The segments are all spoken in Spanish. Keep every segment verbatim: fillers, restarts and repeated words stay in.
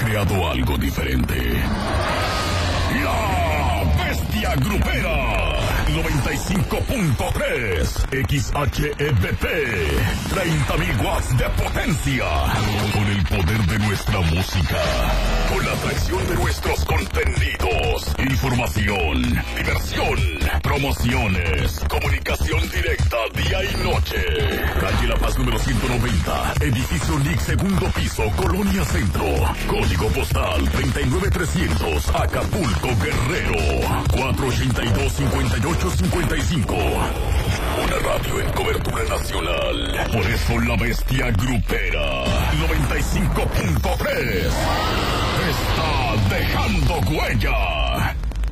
creado algo diferente. La Bestia Grupera. noventa y cinco punto tres X H E B P, treinta mil watts de potencia, con el poder de nuestra música, con la atracción de nuestros contenidos, información, diversión, promociones, comunicación directa día y noche. Calle La Paz número ciento noventa, edificio N I C, segundo piso, Colonia Centro, código postal treinta y nueve trescientos, Acapulco, Guerrero, cuatro ochenta y dos, cincuenta y ocho cincuenta y cinco. Una radio en cobertura nacional. Por eso la Bestia Grupera noventa y cinco punto tres está dejando huella.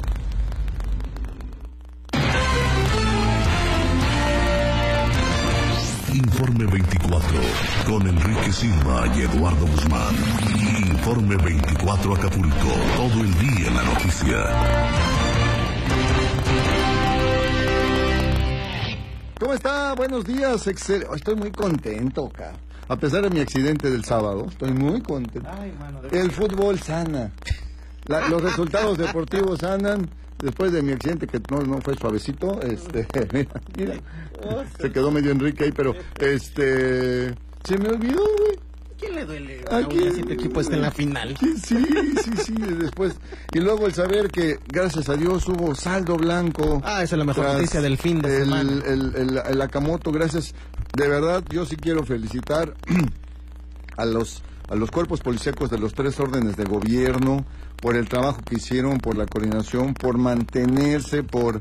Informe veinticuatro con Enrique Silva y Eduardo Guzmán. Informe veinticuatro Acapulco. Todo el día en la noticia. ¿Cómo está? Buenos días. Excel... Estoy muy contento, acá. A pesar de mi accidente del sábado, estoy muy contento. Ay, mano, de... El fútbol sana. La, los resultados deportivos sanan. Después de mi accidente, que no, no fue suavecito, este, mira, mira, se quedó medio Enrique ahí, pero, este, se me olvidó, güey. ¿Quién le duele? Aquí si tu equipo está en la final. Sí, sí, sí, sí, después. Y luego el saber que, gracias a Dios, hubo saldo blanco. Ah, esa es la mejor noticia del fin de el, semana. El, el, el, el Akamoto, gracias. De verdad, yo sí quiero felicitar a los, a los cuerpos policíacos de los tres órdenes de gobierno por el trabajo que hicieron, por la coordinación, por mantenerse, por...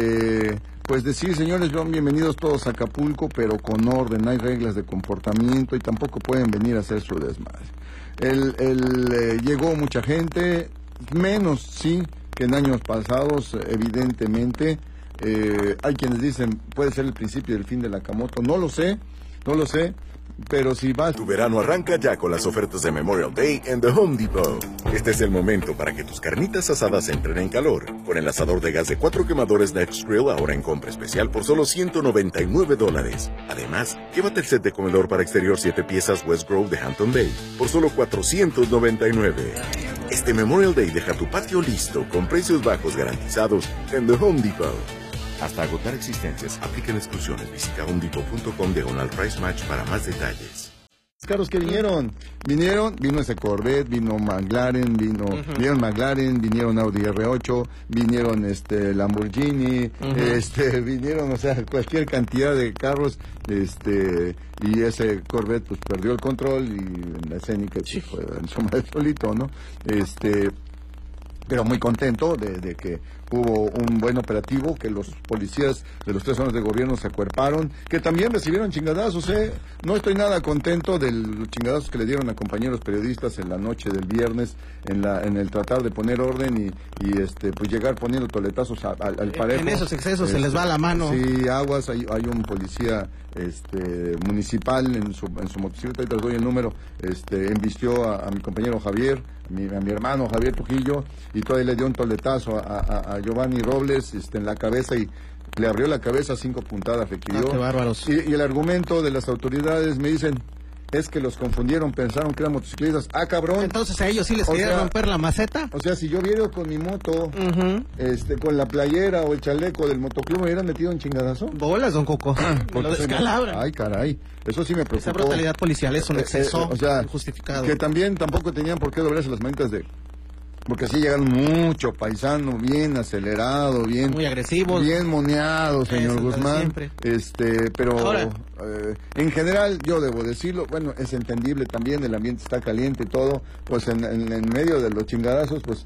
Eh, Pues decir, señores, bienvenidos todos a Acapulco, pero con orden, hay reglas de comportamiento y tampoco pueden venir a hacer su desmadre. El, el, eh, llegó mucha gente, menos sí que en años pasados, evidentemente. Eh, hay quienes dicen, puede ser el principio del fin del Akamoto, no lo sé, no lo sé. Pero si vas... Tu verano arranca ya con las ofertas de Memorial Day en The Home Depot. Este es el momento para que tus carnitas asadas entren en calor. Con el asador de gas de cuatro quemadores Next Grill ahora en compra especial por solo ciento noventa y nueve dólares. Además, llévate el set de comedor para exterior siete piezas West Grove de Hampton Bay por solo cuatrocientos noventa y nueve. Este Memorial Day deja tu patio listo con precios bajos garantizados en The Home Depot. Hasta agotar existencias, apliquen exclusiones. Visita homedepot punto com diagonal price match para más detalles. Los carros que vinieron, vinieron, vino ese Corvette, vino McLaren, vino, uh-huh. vinieron McLaren, vinieron Audi R ocho, vinieron este Lamborghini, uh-huh. este, vinieron, o sea, cualquier cantidad de carros, este, y ese Corvette pues perdió el control y en la escénica pues, fue en su madre solito, ¿no? Este, pero muy contento de, de que hubo un buen operativo, que los policías de los tres zonas de gobierno se acuerparon, que también recibieron chingadazos, ¿eh? No estoy nada contento de los chingadazos que le dieron a compañeros periodistas en la noche del viernes, en la en el tratar de poner orden y, y este pues llegar poniendo toletazos a, a, al parejo. En esos excesos este, se les va la mano. Sí, aguas, hay, hay un policía este municipal en su, en su motocicleta, ahí te doy el número, este embistió a, a mi compañero Javier, a mi, a mi hermano Javier Trujillo, y todavía le dio un toletazo a, a, a Giovanni Robles este, en la cabeza y le abrió la cabeza, cinco puntadas requirió. Ah, qué bárbaros. Y, y el argumento de las autoridades me dicen, es que los confundieron, pensaron que eran motociclistas. Ah, cabrón. Entonces a ellos sí les o quería sea, romper la maceta. O sea, si yo viera con mi moto, uh-huh. este, con la playera o el chaleco del motoclub, me hubieran metido en chingadazo. Bolas, don Coco. Me lo descalabran. Ay, caray. Eso sí me preocupó. Esa brutalidad policial es un exceso eh, eh, o sea, justificado. Que también tampoco tenían por qué doblarse las manitas de... Porque así llegaron mucho paisano, bien acelerado, bien... Muy agresivos. Bien moneado, señor Guzmán. Este, pero Ahora, eh, en general, yo debo decirlo, bueno, es entendible también, el ambiente está caliente y todo, pues en, en, en medio de los chingadazos, pues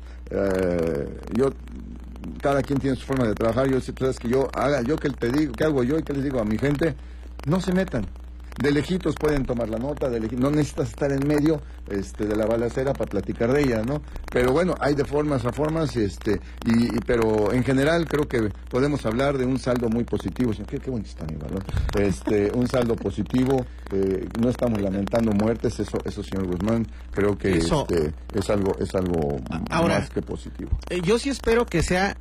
eh, yo... Cada quien tiene su forma de trabajar, yo sé, tú sabes que yo haga, yo que te digo, ¿qué hago yo y qué les digo a mi gente? No se metan. De lejitos pueden tomar la nota, de lejitos, no necesitas estar en medio este, de la balacera para platicar de ella, ¿no? Pero bueno, hay de formas a formas, este, y, y pero en general creo que podemos hablar de un saldo muy positivo. Qué, qué bonito está mi balón. Este, un saldo positivo, eh, no estamos lamentando muertes, eso, eso señor Guzmán, creo que eso, este, es algo, es algo ahora, más que positivo. Eh, yo sí espero que sea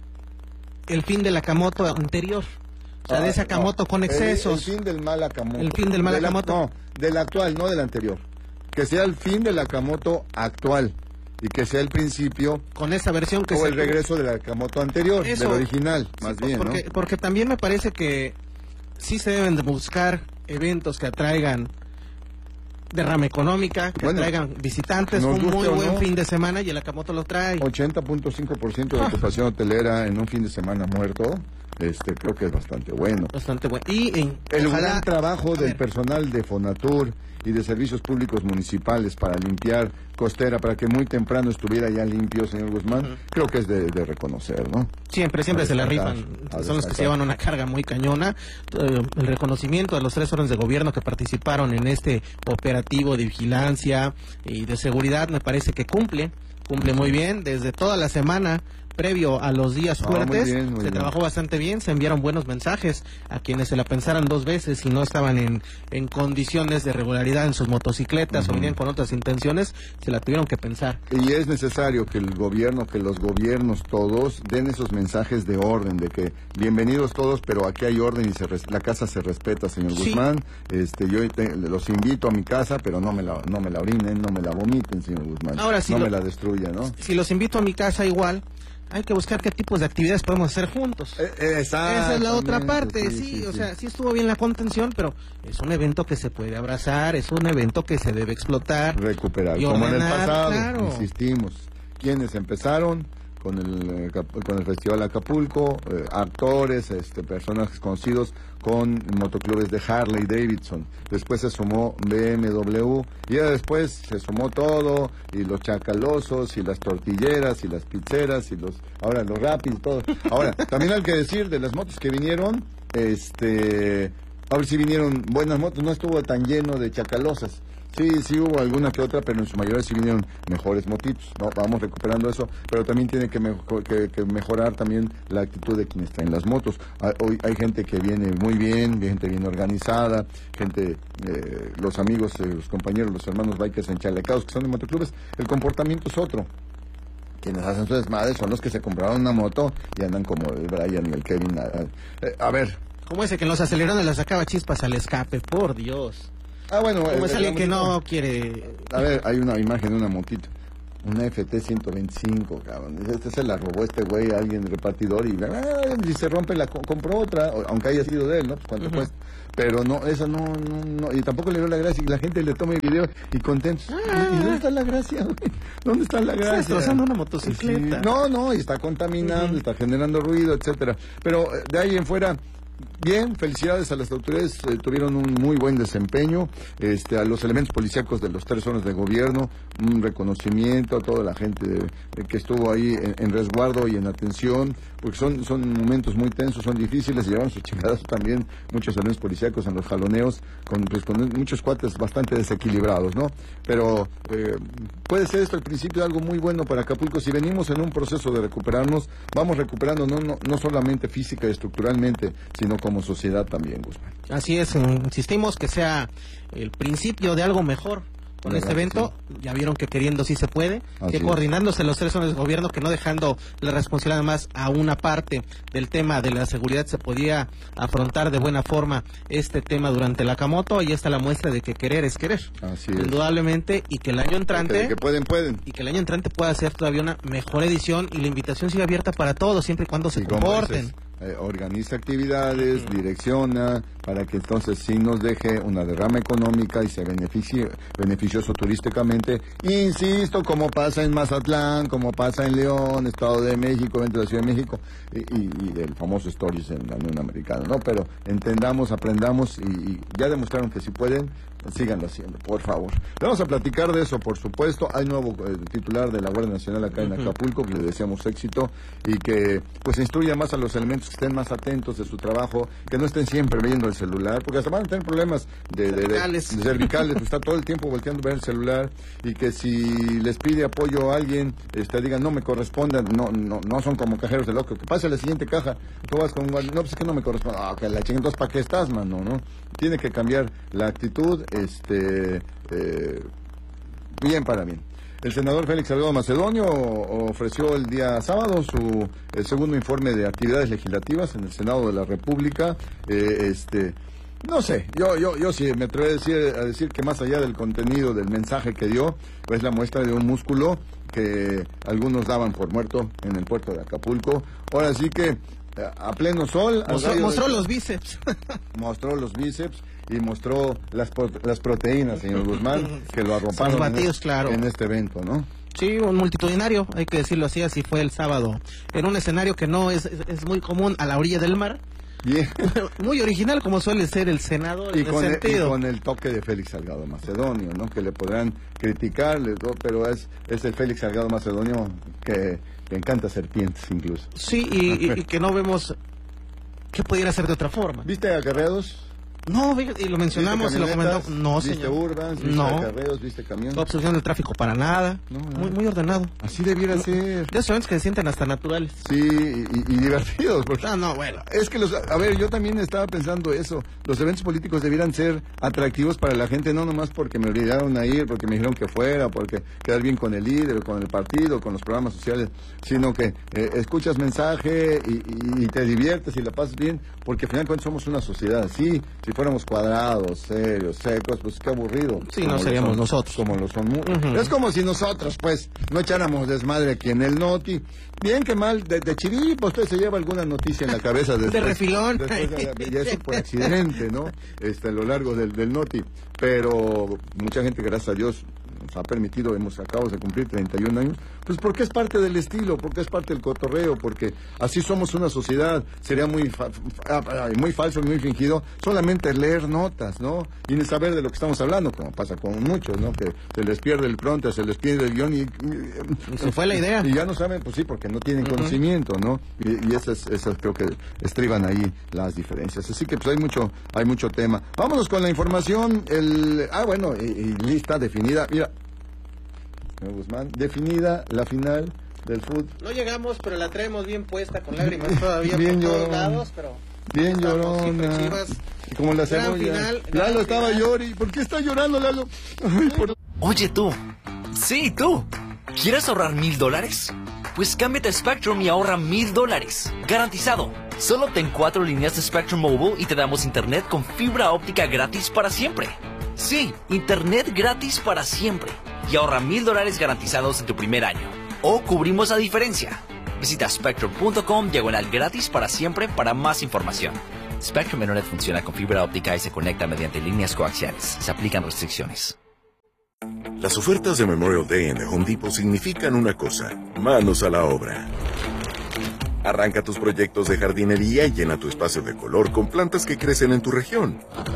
el fin del Akamoto anterior. O sea, de ese Akamoto no, con excesos. El, el fin del mal Akamoto. El fin del mal Akamoto. No, del actual, no del anterior. Que sea el fin del Akamoto actual. y que sea el principio con esa versión que o se el regreso de la Kamoto anterior, eso, del original, más sí, bien, porque, ¿no? Porque también me parece que sí se deben de buscar eventos que atraigan derrama económica, que bueno, atraigan visitantes, un muy buen no, fin de semana, y el Akamoto lo trae. ochenta punto cinco por ciento de ocupación hotelera en un fin de semana muerto. Este, creo que es bastante bueno. Bastante bueno. Y en, el ojalá, gran trabajo del ver. personal de Fonatur y de servicios públicos municipales para limpiar costera, para que muy temprano estuviera ya limpio, señor Guzmán, uh-huh. creo que es de, de reconocer, ¿no? Siempre, siempre se le rifan. Son los que se llevan una carga muy cañona. Eh, el reconocimiento de los tres órdenes de gobierno que participaron en este operativo de vigilancia y de seguridad, me parece que cumple, cumple muy bien. Desde toda la semana previo a los días fuertes, ah, muy bien, muy se bien. trabajó bastante bien, se enviaron buenos mensajes a quienes se la pensaran dos veces y no estaban en, en condiciones de regularidad en sus motocicletas uh-huh. o venían con otras intenciones, se la tuvieron que pensar. Y es necesario que el gobierno, que los gobiernos todos den esos mensajes de orden, de que bienvenidos todos, pero aquí hay orden y se res, la casa se respeta, señor sí. Guzmán. Este, yo te, los invito a mi casa, pero no me la, no me la orinen, no me la vomiten, señor Guzmán. Ahora, si no lo, me la destruya, ¿no? Si los invito a mi casa igual, hay que buscar qué tipos de actividades podemos hacer juntos. Eh, Esa es la otra parte, sí, sí, sí, o sí. sea, sí estuvo bien la contención, pero es un evento que se puede abrazar, es un evento que se debe explotar. Recuperar, y como ordenar, en el pasado, claro. insistimos. Quienes empezaron con el con el Festival Acapulco, eh, actores, este, personajes conocidos con motoclubes de Harley Davidson. Después se sumó B M W y ya después se sumó todo, y los chacalosos y las tortilleras y las pizzeras y los ahora los rapis y todo. Ahora, también hay que decir de las motos que vinieron, este, a ver si vinieron buenas motos, no estuvo tan lleno de chacalosas. Sí, sí hubo alguna que otra, pero en su mayoría sí vinieron mejores motitos, ¿no? Vamos recuperando eso, pero también tiene que, mejor, que, que mejorar también la actitud de quienes traen las motos. Hay, hoy hay gente que viene muy bien, gente bien organizada, gente, eh, los amigos, eh, los compañeros, los hermanos bikers enchalecados que son de motoclubes, el comportamiento es otro. Quienes hacen su desmadre son los que se compraron una moto y andan como el Brian y el Kevin. A, a, a ver. Como ese que en los acelerones le sacaba chispas al escape, por Dios. Ah, bueno, como es alguien que no motito, quiere. A ver, hay una imagen de una motito, una F T ciento veinticinco, cabrón. Este se la robó este güey a alguien repartidor y, ah, y se rompe, la compró otra, aunque haya sido de él, ¿no? Pues cuánto uh-huh. cuesta. Pero no, esa no, no, no, y tampoco le dio la gracia, y la gente le toma el video y contentos. Ah. ¿Y dónde está la gracia, güey? ¿Dónde está la gracia? Está destrozando una motocicleta. Sí. No, no, y está contaminando, uh-huh. está generando ruido, etcétera. Pero de ahí en fuera, bien, felicidades a las autoridades, eh, tuvieron un muy buen desempeño, este, a los elementos policíacos de los tres zonas de gobierno, un reconocimiento a toda la gente de, de que estuvo ahí en, en resguardo y en atención, porque son, son momentos muy tensos, son difíciles, y llevaron sus chingadas también muchos elementos policíacos en los jaloneos, con, pues, con muchos cuates bastante desequilibrados, ¿no? Pero eh, puede ser esto el principio de algo muy bueno para Acapulco. Si venimos en un proceso de recuperarnos, vamos recuperando no, no, no solamente física y estructuralmente, sino como sociedad también, Guzmán. Así es, insistimos que sea el principio de algo mejor con este evento. Sí. Ya vieron que queriendo sí se puede, Así que coordinándose es. los tres zonas de gobierno, que no dejando la responsabilidad más a una parte del tema de la seguridad, se podía afrontar de buena forma este tema durante la Akamoto, y está la muestra de que querer es querer. Así Indudablemente, es. y que el año entrante... Que, que pueden, pueden. Y que el año entrante pueda ser todavía una mejor edición, y la invitación sigue abierta para todos, siempre y cuando se y comporten. Eh, organiza actividades, direcciona, para que entonces sí nos deje una derrama económica y se beneficie, beneficioso turísticamente. Insisto, como pasa en Mazatlán, como pasa en León, Estado de México, dentro de la Ciudad de México, y, y, y el famoso Stories en la Unión Americana, ¿no? Pero entendamos, aprendamos, y, y ya demostraron que si pueden, síganlo haciendo, por favor. Vamos a platicar de eso, por supuesto. Hay nuevo eh, titular de la Guardia Nacional acá en Acapulco, que le deseamos éxito, y que pues instruya más a los elementos, que estén más atentos de su trabajo, que no estén siempre viendo el celular, porque hasta van a tener problemas de, de, cervicales. de, de cervicales, pues está todo el tiempo volteando a ver el celular, y que si les pide apoyo a alguien, este, digan, no me corresponde, no no no son como cajeros de loco, que pase a la siguiente caja, tú vas con un guardia, no, pues es que no me corresponde, ah, que la chinga, entonces ¿para qué estás, mano? ¿No? Tiene que cambiar la actitud, este, eh, bien para bien. El senador Félix Salgado Macedonio ofreció el día sábado su el segundo informe de actividades legislativas en el Senado de la República. Eh, este, no sé, yo yo yo sí me atrevo a decir, a decir que más allá del contenido del mensaje que dio, pues la muestra de un músculo que algunos daban por muerto en el puerto de Acapulco. Ahora sí que a pleno sol. Mostró, mostró los bíceps. Mostró los bíceps y mostró las, las proteínas, señor Guzmán, que lo arroparon los batidos, en, claro. en este evento, ¿no? Sí, un multitudinario, hay que decirlo así, así fue el sábado. En un escenario que no es, es, es muy común, a la orilla del mar. Bien. Muy original, como suele ser el senador y en con ese el, sentido. y con el toque de Félix Salgado Macedonio, ¿no? Que le podrán criticar, pero es, es el Félix Salgado Macedonio que le encanta serpientes incluso. Sí, y, y, y que no vemos qué pudiera ser de otra forma. ¿Viste acarreados? No, y lo mencionamos, y lo comentamos. No, ¿viste señor. Urbans? ¿Viste no. acarreos? ¿Viste camión? No obstrucción del tráfico para nada. No, no. Muy, muy ordenado. Así debiera no, ser. De esos eventos que se sienten hasta naturales. Sí, y, y divertidos. Porque no, no, bueno. Es que los, a ver, yo también estaba pensando eso. Los eventos políticos debieran ser atractivos para la gente, no nomás porque me obligaron a ir, porque me dijeron que fuera, porque quedar bien con el líder, con el partido, con los programas sociales, sino que eh, escuchas mensaje y, y, y te diviertes y la pasas bien, porque al final de cuentas somos una sociedad. Sí, si fuéramos cuadrados, serios, secos, pues qué aburrido. Sí, no seríamos son, nosotros. Como lo son. Uh-huh. Es como si nosotros, pues, no echáramos desmadre aquí en el Noti. Bien que mal, de, de chiripa, usted se lleva alguna noticia en la cabeza. Después, de refilón. Después de la, y eso por accidente, ¿no? Este, a lo largo del, del Noti. Pero mucha gente, gracias a Dios, nos ha permitido, hemos acabado de cumplir treinta y un años, pues porque es parte del estilo, porque es parte del cotorreo, porque así somos una sociedad. Sería muy fa muy falso y muy fingido solamente leer notas, ¿no? Y ni saber de lo que estamos hablando, como pasa con muchos, ¿no? Que se les pierde el pronto, se les pierde el guión y... y se fue la idea. Y ya no saben, pues sí, porque no tienen uh-huh. conocimiento, ¿no? Y, y esas, esas creo que estriban ahí las diferencias. Así que pues hay mucho, hay mucho tema. Vámonos con la información. El, ah, bueno, y, y lista definida. Mira, señor Guzmán, definida la final del fútbol. No llegamos, pero la traemos bien puesta, con lágrimas todavía bien por llorón, todos lados, pero... Bien llorona. Y como la cebolla. Final, Lalo estaba llorando. ¿Por qué está llorando, Lalo? Ay, por... Oye, tú. Sí, tú. ¿Quieres ahorrar mil dólares? Pues cámbiate a Spectrum y ahorra mil dólares. Garantizado. Solo ten cuatro líneas de Spectrum Mobile y te damos internet con fibra óptica gratis para siempre. Sí, internet gratis para siempre. Y ahorra mil dólares garantizados en tu primer año. O cubrimos la diferencia. Visita spectrum punto com diagonal gratis para siempre para más información. Spectrum Internet funciona con fibra óptica y se conecta mediante líneas coaxiales. Se aplican restricciones. Las ofertas de Memorial Day en The Home Depot significan una cosa: manos a la obra. Arranca tus proyectos de jardinería y llena tu espacio de color con plantas que crecen en tu región.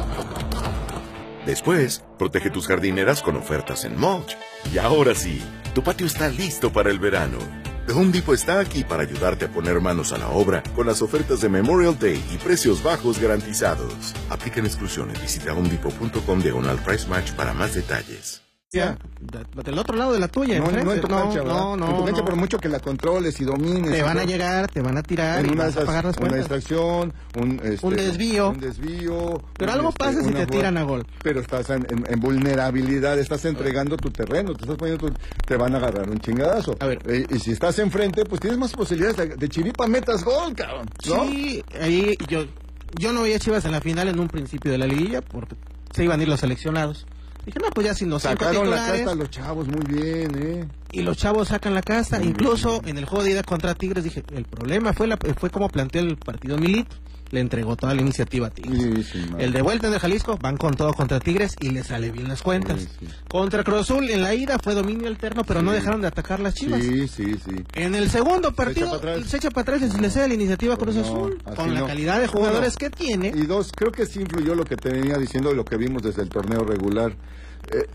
Después, protege tus jardineras con ofertas en mulch. Y ahora sí, tu patio está listo para el verano. The Home Depot está aquí para ayudarte a poner manos a la obra con las ofertas de Memorial Day y precios bajos garantizados. Aplican exclusiones. Visita homedepot punto com diagonal price match para más detalles. Ya. Del otro lado de la tuya, no, no en tu cancha, no, no, no, en tu cancha no. Por mucho que la controles y domines. Te van a llegar, te van a tirar, en y una, vas a pagar las una cuentas. distracción, un, este, un desvío, un desvío. Pero un, algo este, pasa si te tiran a gol. Pero estás en, en, en vulnerabilidad, estás entregando tu terreno, te estás poniendo tu, te van a agarrar un chingadazo. A ver, eh, y si estás enfrente, pues tienes más posibilidades de, de chiripa metas gol, cabrón, ¿no? Sí, ahí yo yo no veía Chivas en la final en un principio de la liguilla porque se iban a ir los seleccionados. Dije, no, pues ya sin los sacaron la casta los chavos muy bien, ¿eh? Y los chavos sacan la casta. Muy Incluso bien. En el juego de ida contra Tigres dije, el problema fue la, fue como planteó el partido Milito. Le entregó toda la iniciativa a Tigres. Sí, sí, el de vuelta en el Jalisco, van con todo contra Tigres y le sale bien las cuentas. Sí, sí. Contra Cruz Azul en la ida fue dominio alterno, pero sí. no dejaron de atacar las Chivas. Sí, sí, sí. En el segundo partido se echa para atrás y le cede la iniciativa a Cruz Azul. No, con la no. calidad de jugadores bueno, que tiene. Y dos, creo que sí influyó lo que te venía diciendo, lo que vimos desde el torneo regular. Eh,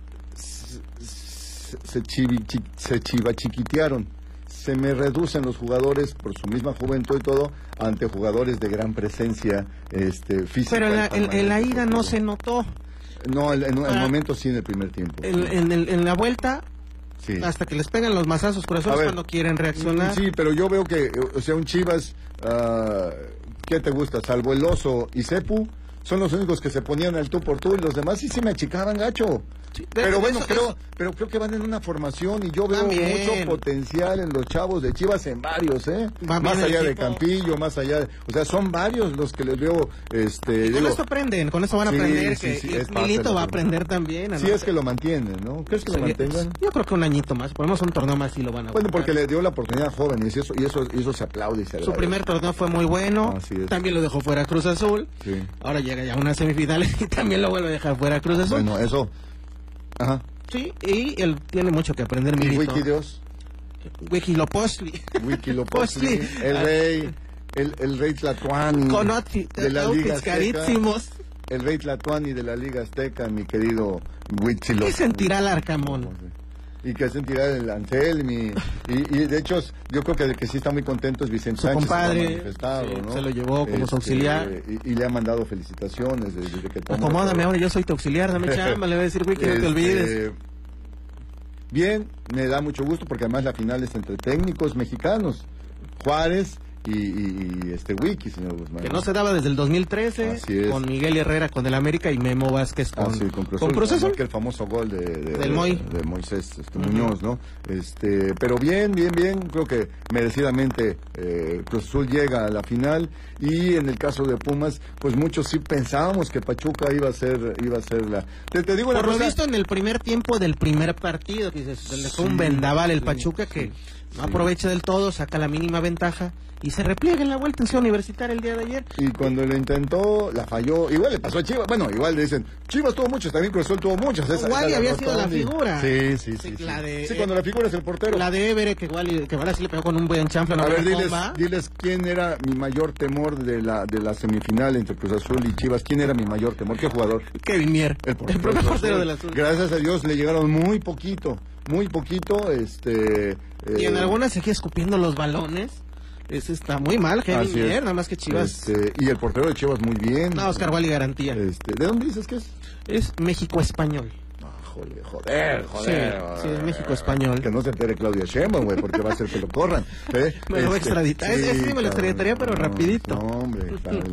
se, se, chivi, chi, se chiva chiquitearon. Se me reducen los jugadores por su misma juventud y todo ante jugadores de gran presencia este, física. Pero en la, en, en la ida no se notó. No, en, en el ah, momento sí, en el primer tiempo. En, sí. en, el, en la vuelta, sí. hasta que les pegan los mazazos, por eso es cuando quieren reaccionar. Sí, pero yo veo que, o sea, un Chivas, uh, ¿qué te gusta? Salvo el Oso y Cepu, son los únicos que se ponían al tú por tú, y los demás sí se me achicaban gacho. Sí, pero bueno, eso, creo, eso. pero creo que van en una formación y yo veo También. mucho potencial en los chavos de Chivas, en varios, ¿eh? Va más allá de Campillo, más allá de, o sea, son varios los que les veo, este... Y con digo, eso aprenden, con eso van a sí, aprender, sí, que sí, es Milito va a aprender también. Si sí, es que lo mantienen, ¿no? ¿Crees que sí, lo mantengan? Yo creo que un añito más, ponemos un torneo más y lo van a Bueno, buscar. Porque le dio la oportunidad a jóvenes y eso, y eso, y eso se aplaude y se Su primer torneo fue muy bueno, también lo dejó fuera Cruz Azul, sí. Ahora llega ya a unas semifinales y también lo vuelve a dejar fuera Cruz Azul. Bueno, eso... Ajá. Sí, y él tiene mucho que aprender, Milito. ¿Y Wiki Dios? Wiki Lopostli. Wiki Lopostli. El rey, el, el rey Tlatuani. Conoti, de la Liga Azteca. El rey Tlatuani de la Liga Azteca, mi querido Wiki Lopostli. ¿Qué sentirá el Arcamón? Y que sentirá el Anselmi. Y, y de hecho, yo creo que el que sí está muy contento es Vicente Su Sánchez. Compadre, manifestado, sí, ¿no? Se lo llevó como este, su auxiliar. Y, y le ha mandado felicitaciones desde que tomó. Acomódame ahora, yo soy tu auxiliar, dame chamba, le voy a decir, güey, que este, no te olvides. Bien, me da mucho gusto porque además la final es entre técnicos mexicanos. Juárez y, y, y este Wiki, señor Guzmán. Que no se daba desde el dos mil trece, con Miguel Herrera con el América y Memo Vázquez con, ah, sí, con, con Cruz Azul. El famoso gol de, de, del Moy. de, de Moisés este, uh-huh. Muñoz, ¿no? Este, pero bien, bien, bien, creo que merecidamente eh, Cruz Azul llega a la final y en el caso de Pumas, pues muchos sí pensábamos que Pachuca iba a ser, iba a ser la. Te, te digo Por lo cosa... visto en el primer tiempo del primer partido, que dices, le fue sí, un vendaval el sí, Pachuca que sí, no aprovecha sí. del todo, saca la mínima ventaja. Y se repliega en la vuelta en Ciudad Universitaria el día de ayer. Y cuando lo intentó, la falló. Igual le pasó a Chivas. Bueno, igual le dicen, Chivas tuvo muchos, también Cruz Azul tuvo muchos. Esa, igual esa había sido la figura. Sí, sí, sí. Sí, la de, sí cuando la figura es el portero. La de Évere, que igual, que igual sí le pegó con un buen chanfle. A ver, diles, diles quién era mi mayor temor de la de la semifinal entre Cruz Azul y Chivas. ¿Quién era mi mayor temor? ¿Qué jugador? Kevin Mier, el, el propio portero del Azul. Gracias a Dios le llegaron muy poquito, muy poquito. este Y eh, en algunas seguía escupiendo los balones. Ese está muy mal, Kevin Mier, nada más que Chivas. Este, y el portero de Chivas muy bien. No, Oscar Wally garantía. Este, ¿de dónde dices que es? Es México-Español. Ah, joder, joder, joder. Sí, sí, es México-Español. Que no se entere Claudia Sheinbaum, güey, porque va a hacer que lo corran. ¿eh? Me lo voy a extraditar. Sí, ese sí me lo extraditaría, pero no, rapidito. No, hombre.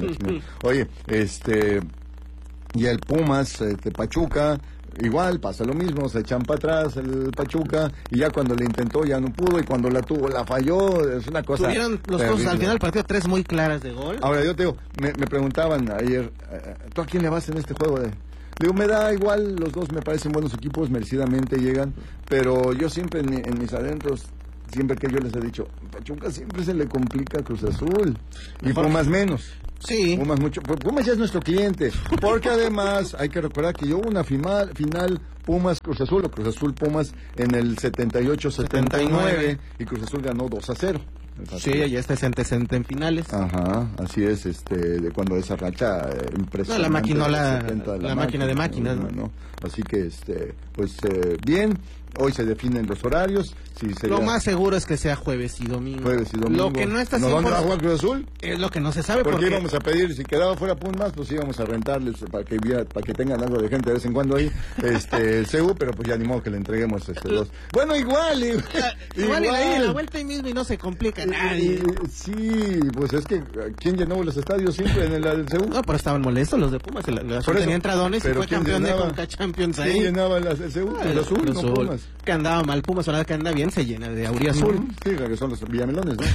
Oye, este... Y el Pumas, este, Pachuca... Igual pasa lo mismo, se echan para atrás el Pachuca y ya cuando le intentó ya no pudo y cuando la tuvo la falló, es una cosa. Tuvieron los dos al final del partido tres muy claras de gol. Ahora yo te digo, me, me preguntaban ayer, ¿tú a quién le vas en este juego? De... Digo, me da igual, los dos me parecen buenos equipos, merecidamente llegan, pero yo siempre en, en mis adentros, siempre que yo les he dicho, Pachuca siempre se le complica a Cruz Azul y Pumas menos. Sí. Pumas mucho. Pumas ya es nuestro cliente. Porque además hay que recordar que yo hubo una final, final Pumas Cruz Azul o Cruz Azul Pumas en el setenta y ocho setenta y nueve y Cruz Azul ganó dos a cero. Sí, ya está antecedente en finales. Ajá, así es, este, de cuando esa racha eh, impresionante. No, la máquina, la, de la, la máquina de máquinas. ¿no? ¿no? Así que, este, pues, eh, bien, hoy se definen los horarios. Si sería... Lo más seguro es que sea jueves y domingo. Jueves y domingo. Lo que no está ¿No dónde va a jugar Cruz Azul? Es lo que no se sabe. Porque, porque íbamos a pedir, si quedaba fuera Pumas, pues íbamos a rentarles para que viera, para que tengan algo de gente de vez en cuando ahí, este, el C U, pero pues ya ni modo que le entreguemos este dos. Bueno, igual, igual. Igual, igual. Y la, la vuelta ahí mismo y no se complica nadie. Sí, pues es que ¿quién llenó los estadios siempre en el, el C U? No, pero estaban molestos los de Pumas. El, el Azul tenía entradones y fue campeón llenaba, de Conca Champions ahí. ¿Quién llenaba el, el C U? Ah, el, el Azul, el no Azul. Pumas. Que andaba mal Pumas, ahora que anda bien se llena de Auriazul. Uh-huh. Sí, que son los Villamelones, ¿no?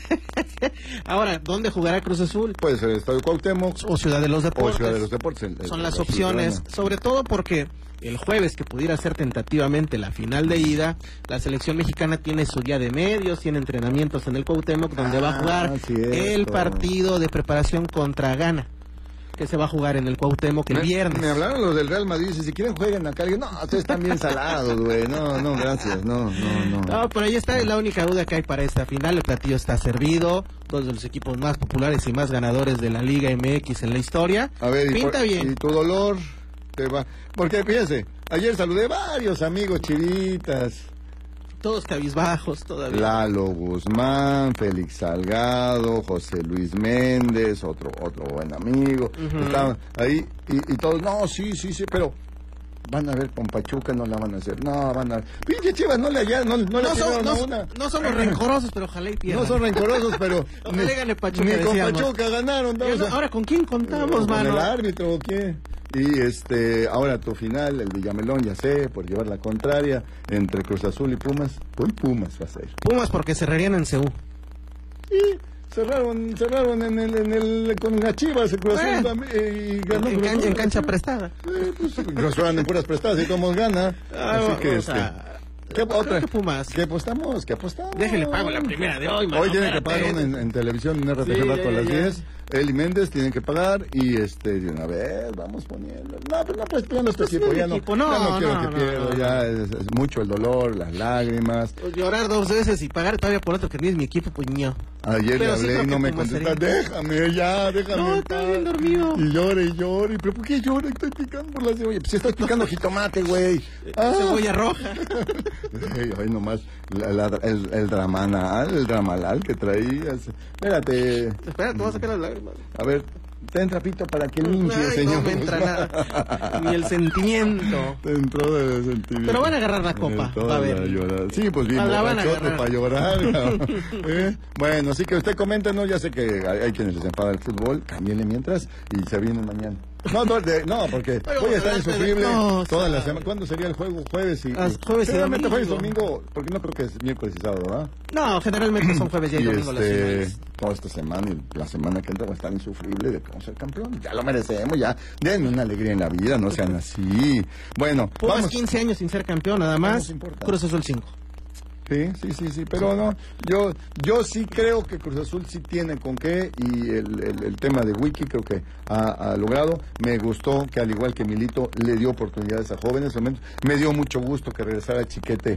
Ahora, ¿dónde jugará Cruz Azul? Puede ser el Estadio Cuauhtémoc. O Ciudad de los Deportes. O Ciudad de los Deportes. El, el, son las opciones, ciudadana. Sobre todo porque el jueves, que pudiera ser tentativamente la final de ida, la selección mexicana tiene su día de medios, tiene entrenamientos en el Cuauhtémoc, donde ah, va a jugar el partido de preparación contra Ghana, que se va a jugar en el Cuauhtémoc el me, viernes. Me hablaron los del Real Madrid, y si quieren jueguen acá. Digo, no, ustedes están bien salados, güey. No, no, gracias. No, no, no. No, pero ahí está la única duda que hay para esta final. El platillo está servido. Dos de los equipos más populares y más ganadores de la Liga M X en la historia. A ver, pinta y por, bien. Y tu dolor te va. Porque fíjense, ayer saludé varios amigos chivitas. Todos cabizbajos todavía. Lalo Guzmán, Félix Salgado, José Luis Méndez, otro otro buen amigo. Uh-huh. Estaban ahí y, y todos, no, sí, sí, sí, pero van a ver con Pachuca, no la van a hacer. No, van a... Pinche Chivas, no le hallan, no, no, no le son, no, una. No somos rencorosos, pero ojalá y pierdan. No son rencorosos, pero... ni, le gane Pachuca, ni con decíamos. Pachuca ganaron. No, o sea, ahora, ¿con quién contamos, ¿con mano? ¿Con el árbitro o qué? Y este, ahora tu final, el Villamelón, ya sé, por llevar la contraria, entre Cruz Azul y Pumas. Hoy Pumas va a ser. Pumas porque cerrarían en C U. Sí. Cerraron, cerraron en el, en el, con las Chivas, el Cruz Azul eh, también, y ganó en, Cruz cancha, Azul, en cancha prestada. Eh, pues, Cruz Azul en puras prestadas y todos gana. Ah, así que, o este, sea, ¿qué otra? Que Pumas. ¿Qué apostamos? ¿Qué apostamos? Déjele pago la primera de hoy, mano. Hoy tienen que pagar una en, en televisión, en R T G sí, a las diez. Él y Méndez tienen que pagar y este de una vez vamos poniendo. No, pero no pues poniendo este equipo, ya no, equipo. no, ya no quiero no, que no, pierda, no, ya es, es mucho el dolor, las lágrimas. Pues llorar dos veces y pagar todavía por otro que ni es mi equipo, pues ño. Ayer pero le hablé sí y no me contesta, déjame ya, déjame. No, está bien dormido. Y llore y llore, pero ¿por qué llora? Estoy picando por la cebolla. Pues si estás picando jitomate, güey. Ah. Cebolla roja. Ay, ay, nomás la, la, el, el dramanal, el dramalal que traías. Espérate. Espera, te voy a sacar las lágrimas. A ver. Ten trapito para que limpie, Ay, señor. No me entra nada. Ni el sentimiento. Te entró de sentimiento. Pero van a agarrar la copa. Va a ver. Sí, pues vimos otro para llorar. ¿Eh? Bueno, así que usted coméntenos. Ya sé que hay, hay quienes les enfada el fútbol. Cámbienle mientras y se viene mañana. No, no, de, no, porque voy a estar insufrible no, toda la semana. ¿Cuándo sería el juego? Jueves y... As, jueves y generalmente domingo. Jueves y domingo, porque no creo que es miércoles y sábado, ¿verdad? No, generalmente son jueves y, y domingo este, las finales. Toda esta semana y la semana que entra va a estar insufrible de que vamos a ser campeón. Ya lo merecemos, ya. Denme una alegría en la vida, no sean así. Bueno, Pumas vamos. quince años sin ser campeón, nada más. Cruz Azul cinco. Sí, sí, sí, sí, pero no, yo yo sí creo que Cruz Azul sí tiene con qué y el, el, el tema de Wiki creo que ha, ha logrado. Me gustó que al igual que Milito le dio oportunidades a jóvenes. Me dio mucho gusto que regresara Chiquete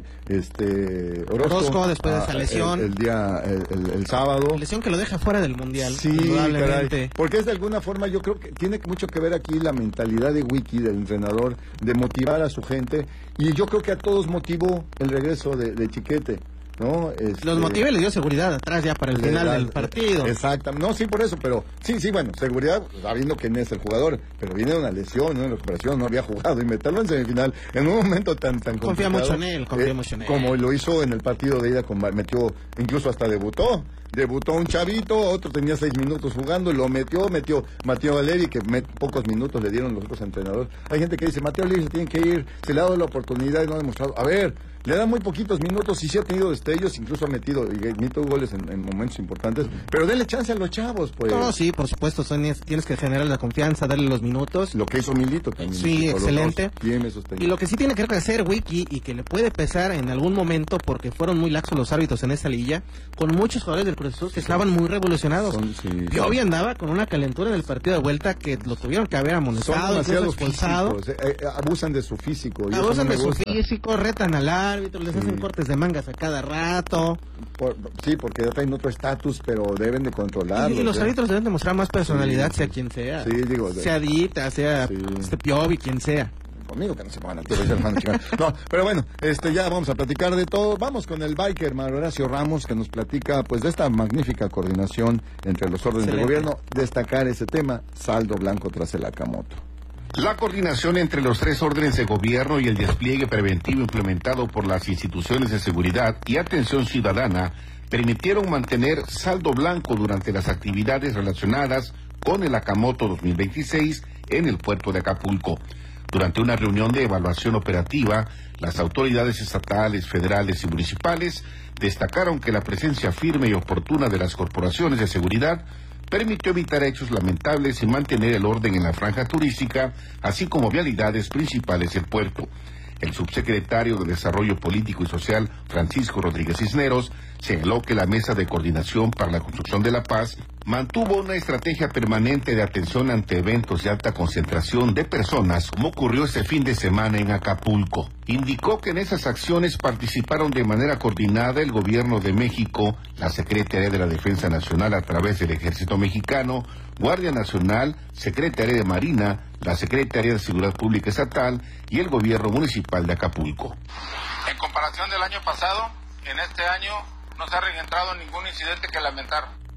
este Orozco, Orozco después de esa lesión. El, el día, el, el, el sábado. Lesión que lo deja fuera del Mundial. Sí, caray, porque es de alguna forma, yo creo que tiene mucho que ver aquí la mentalidad de Wiki, del entrenador, de motivar a su gente. Y yo creo que a todos motivó el regreso de, de Chiquete, ¿no? Este, los motivó y le dio seguridad atrás ya para el final del partido. Exacto, no, sí, por eso, pero sí, sí, bueno, seguridad, sabiendo quién es el jugador, pero viene de una lesión, ¿no? En la recuperación, no había jugado, y meterlo en semifinal en un momento tan, tan confía complicado. Confía mucho en él, confía eh, mucho en él. Como lo hizo en el partido de ida, con, metió, incluso hasta debutó. Debutó un chavito, otro tenía seis minutos jugando, lo metió, metió Mateo Valeri, que met, pocos minutos le dieron los otros entrenadores. Hay gente que dice, Mateo Valeri se tiene que ir, se le ha dado la oportunidad y no ha demostrado. A ver, le dan muy poquitos minutos y sí ha tenido destellos, incluso ha metido, y metido goles en, en momentos importantes, pero denle chance a los chavos, pues. No, sí, por supuesto, Sonia, tienes que generar la confianza, darle los minutos. Lo que hizo Milito también. Sí, excelente. Tiene sostenido. Y lo que sí tiene que hacer Wiki, y que le puede pesar en algún momento, porque fueron muy laxos los árbitros en esta liguilla, con muchos jugadores del Cruz Azul que sí, estaban muy revolucionados. Son, sí, Piovi sí. andaba con una calentura en el partido de vuelta que lo tuvieron que haber amonestado, incluso expulsado. Físicos, eh, eh, abusan de su físico. Y abusan no de su físico, retan al árbitro, les sí. hacen cortes de mangas a cada rato. Por, sí, porque ya traen otro estatus, pero deben de controlarlo. Y, y los árbitros deben demostrar más personalidad, sí. sea quien sea. Sí, digo. De... Sea Dita, sea sí. este Piovi, quien sea. Conmigo que no se pongan a tierra, hermano. No, pero bueno, este ya vamos a platicar de todo. Vamos con el biker Mario Horacio Ramos, que nos platica pues de esta magnífica coordinación entre los órdenes Excelente. del gobierno. Destacar ese tema, saldo blanco tras el Akamoto. La coordinación entre los tres órdenes de gobierno y el despliegue preventivo implementado por las instituciones de seguridad y atención ciudadana permitieron mantener saldo blanco durante las actividades relacionadas con el Akamoto dos mil veintiséis en el puerto de Acapulco. Durante una reunión de evaluación operativa, las autoridades estatales, federales y municipales destacaron que la presencia firme y oportuna de las corporaciones de seguridad permitió evitar hechos lamentables y mantener el orden en la franja turística, así como vialidades principales del puerto. El subsecretario de Desarrollo Político y Social, Francisco Rodríguez Cisneros, señaló que la Mesa de Coordinación para la Construcción de la Paz mantuvo una estrategia permanente de atención ante eventos de alta concentración de personas, como ocurrió este fin de semana en Acapulco. Indicó que en esas acciones participaron de manera coordinada el Gobierno de México, la Secretaría de la Defensa Nacional a través del Ejército Mexicano, Guardia Nacional, Secretaría de Marina, la Secretaría de Seguridad Pública Estatal y el Gobierno Municipal de Acapulco. En comparación del año pasado, en este año no se ha registrado ningún incidente que lamentar.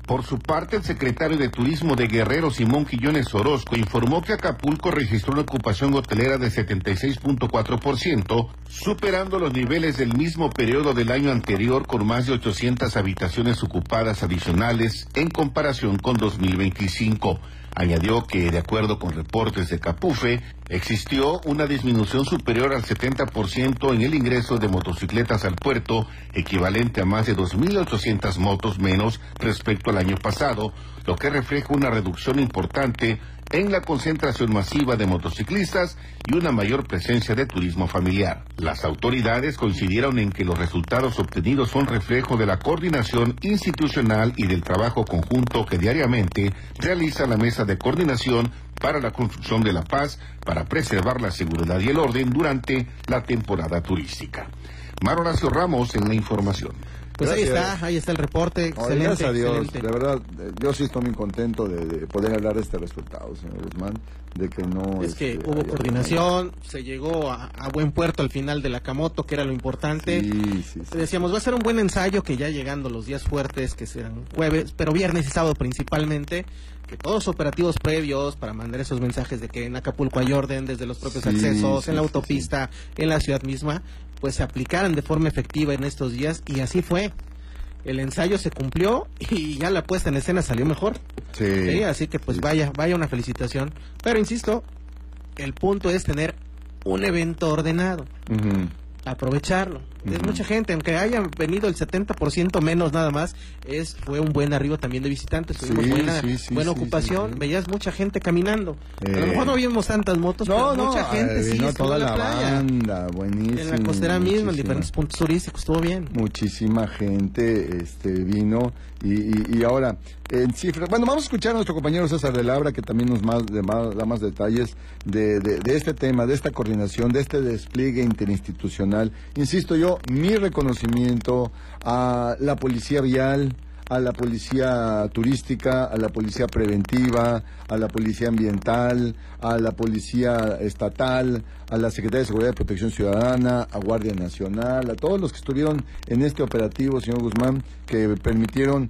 Por su parte, el secretario de Turismo de Guerrero, Simón Quiñones Orozco, informó que Acapulco registró una ocupación hotelera de setenta y seis punto cuatro por ciento, superando los niveles del mismo periodo del año anterior, con más de ochocientas habitaciones ocupadas adicionales en comparación con dos mil veinticinco. Añadió que, de acuerdo con reportes de Capufe, existió una disminución superior al setenta por ciento en el ingreso de motocicletas al puerto, equivalente a más de dos mil ochocientas motos menos respecto al año pasado, lo que refleja una reducción importante en la concentración masiva de motociclistas y una mayor presencia de turismo familiar. Las autoridades coincidieron en que los resultados obtenidos son reflejo de la coordinación institucional y del trabajo conjunto que diariamente realiza la Mesa de Coordinación para la Construcción de la Paz para preservar la seguridad y el orden durante la temporada turística. Mar Horacio Ramos en la información. Pues gracias. Ahí está, ahí está el reporte, excelente. Gracias a Dios, excelente. De verdad, yo sí estoy muy contento de, de poder hablar de este resultado, señor Guzmán, de que no... Es que este, hubo coordinación, que... se llegó a, a buen puerto al final de la Camoto, que era lo importante. Sí, sí, sí. Decíamos, va a ser un buen ensayo, que ya llegando los días fuertes, que serán jueves, pero viernes y sábado principalmente, que todos los operativos previos para mandar esos mensajes de que en Acapulco hay orden desde los propios sí, accesos, sí, en la autopista, sí, sí. en la ciudad misma, pues se aplicaran de forma efectiva en estos días, y así fue. El ensayo se cumplió y ya la puesta en escena salió mejor. Sí. ¿Sí? Así que pues sí. vaya, vaya una felicitación. Pero insisto, el punto es tener un evento ordenado. Uh-huh. Aprovecharlo. Uh-huh. Es mucha gente, aunque haya venido el setenta por ciento menos nada más, es fue un buen arribo también de visitantes, tuvimos sí, buena, sí, sí, buena sí, ocupación, sí, sí. veías mucha gente caminando. Eh. A lo mejor no vimos tantas motos, no, pero no, mucha gente sí vino estuvo toda en la, la playa. Banda, buenísimo. En la costera misma, en diferentes puntos turísticos, estuvo bien. Muchísima gente este vino y, y, y ahora en cifras, bueno, vamos a escuchar a nuestro compañero César de Labra, que también nos más, de más, da más detalles de, de, de este tema, de esta coordinación, de este despliegue interinstitucional. Insisto yo, mi reconocimiento a la policía vial, a la policía turística, a la policía preventiva, a la policía ambiental, a la policía estatal, a la Secretaría de Seguridad y Protección Ciudadana, a Guardia Nacional, a todos los que estuvieron en este operativo, señor Guzmán, que permitieron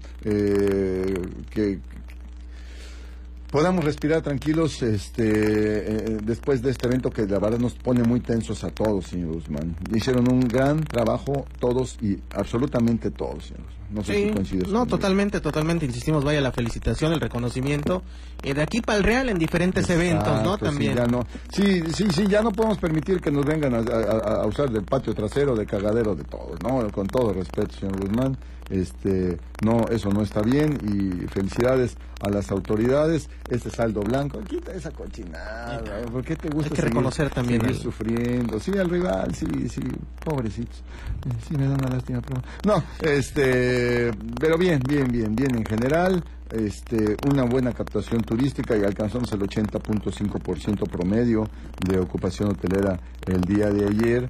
eh, que podamos respirar tranquilos este eh, después de este evento que la verdad nos pone muy tensos a todos, señor Guzmán. Hicieron un gran trabajo todos y absolutamente todos, señor Guzmán. No sé sí, si coincides no, conmigo. totalmente, totalmente, insistimos, vaya la felicitación, el reconocimiento, y de aquí para el Real en diferentes Exacto, eventos, ¿no? También. Sí, ya no, sí, sí, sí, ya no podemos permitir que nos vengan a, a, a usar del patio trasero, de cagadero, de todo, ¿no? Con todo respeto, señor Guzmán, este, no, eso no está bien, y felicidades a las autoridades, este saldo blanco, quita esa cochinada, ¿eh? ¿Por qué te gusta Hay que seguir, reconocer también seguir el... sufriendo? Sí, al rival, sí, sí, pobrecitos, sí me da una lástima, pero no, este, pero bien, bien, bien, bien en general. Este, una buena captación turística y alcanzamos el ochenta punto cinco por ciento promedio de ocupación hotelera el día de ayer.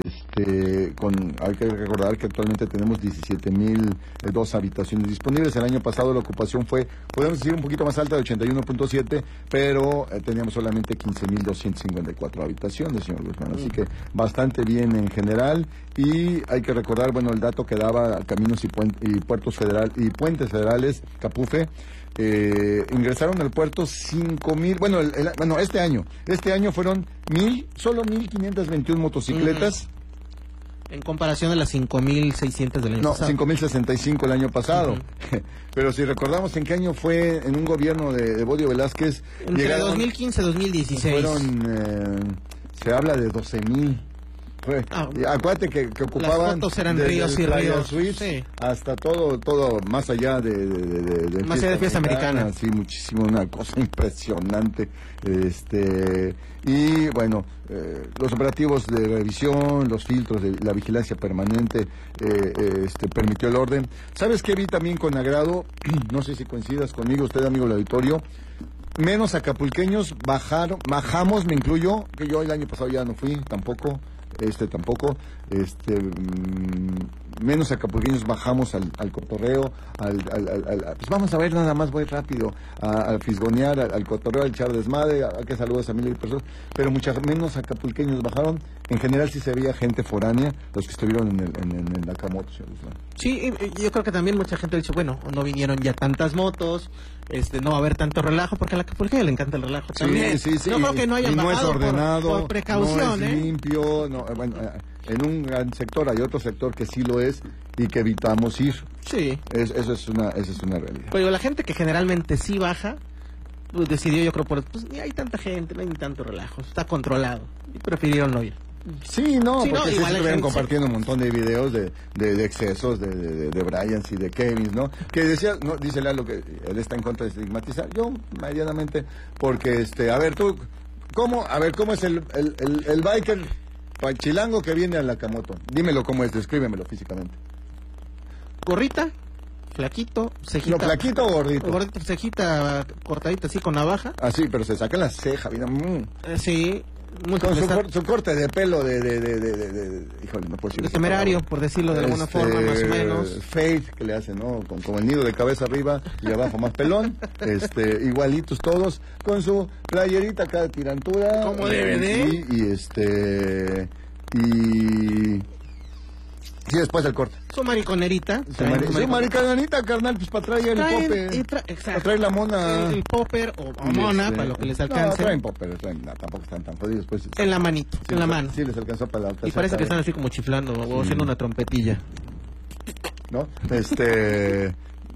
Este, con, hay que recordar que actualmente tenemos diecisiete mil dos habitaciones disponibles. El año pasado la ocupación fue, podemos decir, un poquito más alta, de ochenta y uno punto siete, pero eh, teníamos solamente quince mil doscientas cincuenta y cuatro habitaciones, señor Guzmán. Así que bastante bien en general. Y hay que recordar, bueno, el dato que daba Caminos y, Puen- y Puertos Federal y Puentes Federales, Capufe, eh, ingresaron al puerto cinco mil, bueno, el, el, bueno, este año, este año fueron mil, solo mil quinientas veintiuna motocicletas. Mm. En comparación a las cinco mil seiscientas del año no, pasado. No, cinco mil sesenta y cinco el año pasado. Uh-huh. Pero si recordamos en qué año fue, en un gobierno de, de Bodio Velázquez. Entre llegaron, dos mil quince y dos mil dieciséis. Fueron, eh, se habla de doce mil. Fue, ah, acuérdate que, que ocupaban las fotos eran ríos y ríos Suite, sí. hasta todo todo más allá de, de, de, de más allá de fiesta americana, americana. Sí, muchísimo, una cosa impresionante. Este y bueno, eh, los operativos de revisión, los filtros de la vigilancia permanente eh, eh, este permitió el orden. ¿Sabes qué vi también con agrado? No sé si coincidas conmigo, usted, amigo del auditorio. Menos acapulqueños bajaron, bajamos, me incluyo, que yo el año pasado ya no fui tampoco. Este tampoco, este mmm, menos acapulqueños bajamos al, al cotorreo, al, al, al, al, pues vamos a ver nada más, voy rápido, a, a fisgonear, al, al cotorreo, al echar desmadre, a, a que saludos a miles de personas, pero muchas menos acapulqueños bajaron. En general sí se veía gente foránea, los que estuvieron en el, en, en el Nakamoto. Sí, yo creo que también mucha gente ha dicho, bueno, no vinieron ya tantas motos, este, no va a haber tanto relajo, porque a la acapulqueña le encanta el relajo también. Sí, sí, sí. No creo que no hayan y no bajado es ordenado, por, por precaución, no es ¿eh? limpio, no, bueno, en un gran sector hay otro sector que sí lo es y que evitamos ir. Sí. Es, eso es una, eso es una realidad. Pero la gente que generalmente sí baja, pues decidió, yo creo, por, pues ni hay tanta gente, no hay ni tanto relajo, está controlado, y prefirieron no ir. Sí, no, sí, porque no, sí igual estuvieron gente... compartiendo un montón de videos de, de, de excesos de, de, de Bryans y de Kevins, ¿no? Que decía, no, dice Lalo que él está en contra de estigmatizar, yo medianamente, porque, este, a ver, tú, ¿cómo, a ver, cómo es el, el, el, el biker chilango que viene a la Nakamoto? Dímelo cómo es, descríbemelo físicamente. Gorrita, flaquito, cejita. ¿No, flaquito o gordito? Gordito, cejita cortadita así con navaja. Ah, sí, pero se saca la ceja, mira. Mm. Eh, sí. Muy con su, cor, su corte de pelo de, de, de, de, de, de híjole, no puedo decir. De temerario, por decirlo de alguna este, forma, más o menos. Fade, que le hacen, ¿no? Con, con el nido de cabeza arriba y abajo más pelón. este Igualitos todos, con su playerita acá de tirantura. Como debe de. Y, y este... Y... Sí, después del corte. Su mariconerita. Su, mari su mariconerita, carnal, pues para traer el popper. Tra exacto. Para traer la mona. El, el popper o, o mona, este, para lo que les alcance. No, traen popper, traen, no, tampoco están tan jodidos. Pues, en la manito, sí, en la mano. Sí, les alcanzó para la otra. Y parece que están así como chiflando o sí. haciendo una trompetilla. ¿No? Este...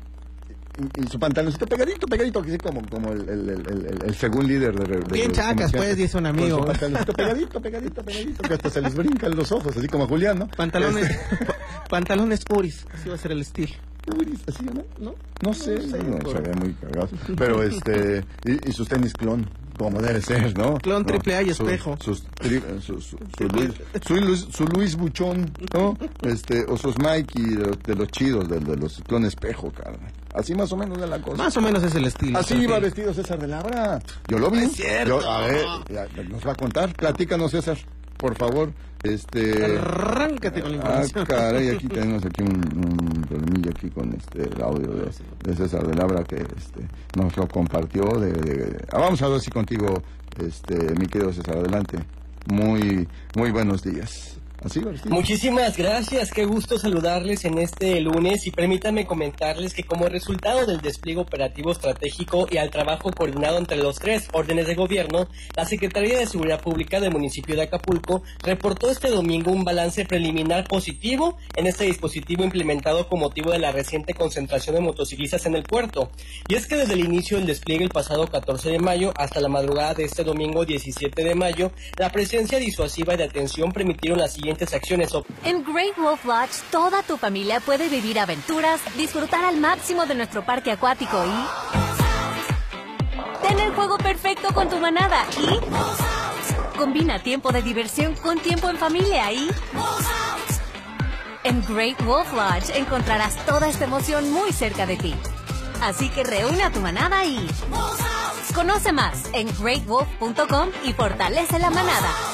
Y, y su pantaloncito pegadito, pegadito, así como, como el, el, el, el, el según líder de, de bien de chacas, pues, dice un amigo. Con su pantaloncito pegadito, pegadito, pegadito, que hasta se les brincan los ojos, así como a Julián, ¿no? Pantalones, este... pantalones puris, así va a ser el estilo. Puris, así, ¿no? No, no sé, no, sé, no, no se ve muy cagado. Pero este, y, y sus tenis clon. Como debe ser, ¿no? Clon no, triple A y espejo. Sus, tri, su, su, su, Luis, su, Luis, su Luis Buchón, ¿no? Este, o sus Mikey de, de los chidos, de, de los clon espejo, carnal. Así más o menos de la cosa. Más o menos es el estilo. Así iba vestido César de Labra. Yo lo vi. Es cierto. Yo, a ver, ya, nos va a contar. Platícanos, César, por favor. Este. Arráncate con la información. Ah, caray, aquí tenemos aquí un, un problemilla aquí con este el audio de, de César de Labra que este nos lo compartió. De, de, de, ah, vamos a ver si contigo, este, mi querido César, adelante. Muy, muy buenos días. Así, muchísimas gracias, qué gusto saludarles en este lunes y permítanme comentarles que como resultado del despliegue operativo estratégico y al trabajo coordinado entre los tres órdenes de gobierno, la Secretaría de Seguridad Pública del municipio de Acapulco reportó este domingo un balance preliminar positivo en este dispositivo implementado con motivo de la reciente concentración de motociclistas en el puerto. Y es que desde el inicio del despliegue el pasado catorce de mayo hasta la madrugada de este domingo diecisiete de mayo, la presencia disuasiva y de atención permitieron las siguientes acciones. En Great Wolf Lodge, toda tu familia puede vivir aventuras, disfrutar al máximo de nuestro parque acuático y tener el juego perfecto con tu manada y combina tiempo de diversión con tiempo en familia y en Great Wolf Lodge encontrarás toda esta emoción muy cerca de ti. Así que reúne a tu manada y conoce más en great wolf punto com y fortalece la manada.